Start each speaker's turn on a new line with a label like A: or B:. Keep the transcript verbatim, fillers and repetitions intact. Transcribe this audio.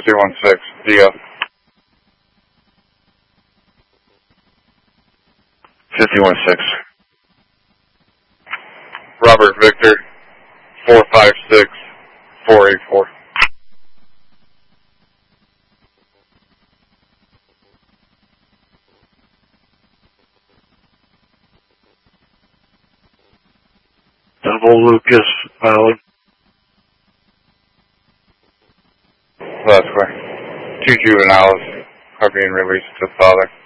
A: fifty one six, D F.
B: fifty one six.
A: Robert Victor, four five six, four eight four.
B: Double Lucas, valid.
A: That's where two juveniles are being released to father.